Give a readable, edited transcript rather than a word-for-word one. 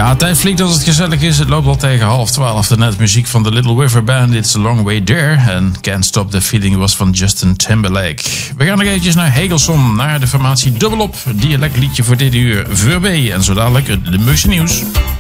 Ja, tijd vliegt als het gezellig is. Het loopt al tegen 11:30. Daarnet muziek van de Little River Band, It's a Long Way There. En Can't Stop the Feeling was van Justin Timberlake. We gaan nog eventjes naar Hegelson, naar de formatie Dubbelop. Dialectliedje voor dit uur, Verbe. En zo dadelijk de Meuse Nieuws.